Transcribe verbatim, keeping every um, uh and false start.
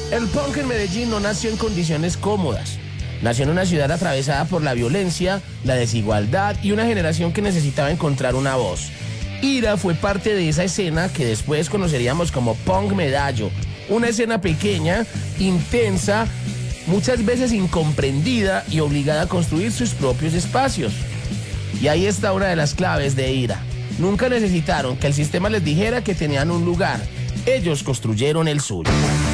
El punk en Medellín no nació en condiciones cómodas. Nació en una ciudad atravesada por la violencia, la desigualdad y una generación que necesitaba encontrar una voz. Ira fue parte de esa escena que después conoceríamos como punk medallo. Una escena pequeña, intensa, muchas veces incomprendida y obligada a construir sus propios espacios. Y ahí está una de las claves de Ira. Nunca necesitaron que el sistema les dijera que tenían un lugar. Ellos construyeron el suyo.